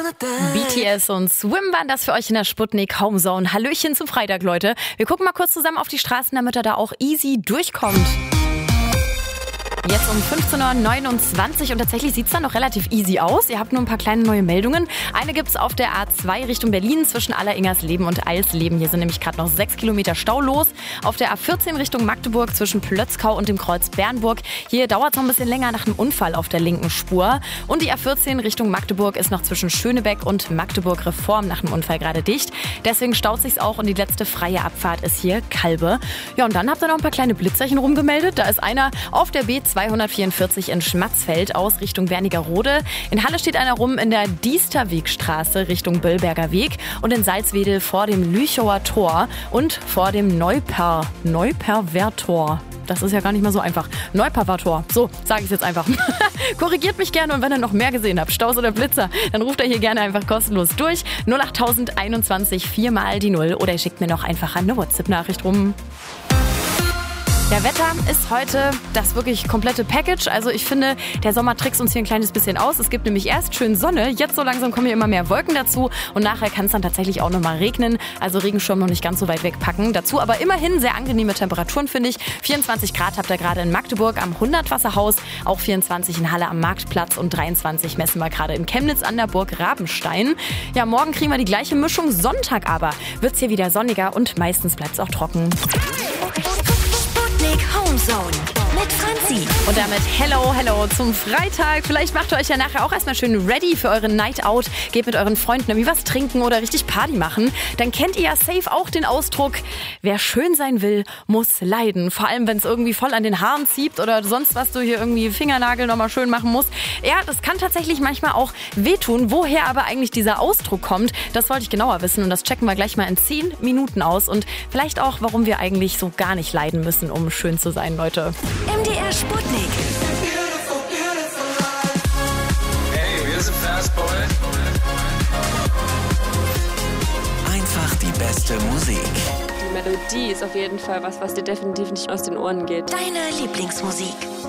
BTS und Swim waren das für euch in der Sputnik Homezone. Hallöchen zum Freitag, Leute. Wir gucken mal kurz zusammen auf die Straßen, damit er da auch easy durchkommt. Jetzt um 15.29 Uhr und tatsächlich sieht es dann noch relativ easy aus. Ihr habt nur ein paar kleine neue Meldungen. Eine gibt's auf der A2 Richtung Berlin zwischen Alleringersleben und Eilsleben. Hier sind nämlich gerade noch 6 Kilometer Stau los. Auf der A14 Richtung Magdeburg zwischen Plötzkau und dem Kreuz Bernburg. Hier dauert es noch ein bisschen länger nach einem Unfall auf der linken Spur. Und die A14 Richtung Magdeburg ist noch zwischen Schönebeck und Magdeburg Reform nach einem Unfall gerade dicht. Deswegen staut sich's auch und die letzte freie Abfahrt ist hier Kalbe. Ja, und dann habt ihr noch ein paar kleine Blitzerchen rumgemeldet. Da ist einer auf der B244 in Schmatzfeld aus Richtung Wernigerode. In Halle steht einer rum in der Diesterwegstraße Richtung Böllberger Weg und in Salzwedel vor dem Lüchower Tor und vor dem Neuperwer-Tor. Das ist ja gar nicht mal so einfach. Neuperwer-Tor. So, sage ich jetzt einfach. Korrigiert mich gerne und wenn ihr noch mehr gesehen habt, Staus oder Blitzer, dann ruft ihr hier gerne einfach kostenlos durch. 08021 4 mal die 0 oder ihr schickt mir noch einfach eine WhatsApp-Nachricht rum. Der Wetter ist heute das wirklich komplette Package. Also ich finde, der Sommer trickst uns hier ein kleines bisschen aus. Es gibt nämlich erst schön Sonne, jetzt so langsam kommen hier immer mehr Wolken dazu und nachher kann es dann tatsächlich auch nochmal regnen. Also Regenschirm noch nicht ganz so weit wegpacken. Dazu aber immerhin sehr angenehme Temperaturen, finde ich. 24 Grad habt ihr gerade in Magdeburg am Hundertwasserhaus, auch 24 in Halle am Marktplatz und 23 messen wir gerade in Chemnitz an der Burg Rabenstein. Ja, morgen kriegen wir die gleiche Mischung. Sonntag aber wird es hier wieder sonniger und meistens bleibt es auch trocken. Homezone mit Franzi. Und damit hello zum Freitag. Vielleicht macht ihr euch ja nachher auch erstmal schön ready für euren Night Out. Geht mit euren Freunden irgendwie was trinken oder richtig Party machen. Dann kennt ihr ja safe auch den Ausdruck, wer schön sein will, muss leiden. Vor allem, wenn es irgendwie voll an den Haaren zieht oder sonst was du hier irgendwie Fingernagel nochmal schön machen musst. Ja, das kann tatsächlich manchmal auch wehtun. Woher aber eigentlich dieser Ausdruck kommt, das wollte ich genauer wissen. Und das checken wir gleich mal in 10 Minuten aus. Und vielleicht auch, warum wir eigentlich so gar nicht leiden müssen, um schön zu sein, Leute. MDR Sputnik. Hey, wir sind Fastboy. Einfach die beste Musik. Die Melodie ist auf jeden Fall was dir definitiv nicht aus den Ohren geht. Deine Lieblingsmusik.